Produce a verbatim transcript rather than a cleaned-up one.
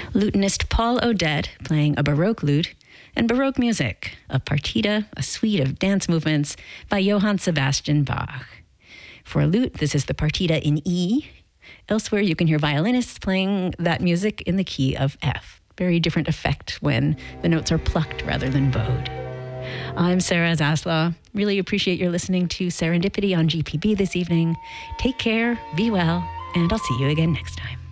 lutenist Paul Odette playing a Baroque lute, and Baroque music, a partita, a suite of dance movements by Johann Sebastian Bach. For lute, this is the partita in E. Elsewhere, you can hear violinists playing that music in the key of F. Very different effect when the notes are plucked rather than bowed. I'm Sarah Zaslaw. Really appreciate your listening to Serendipity on G P B this evening. Take care, be well, and I'll see you again next time.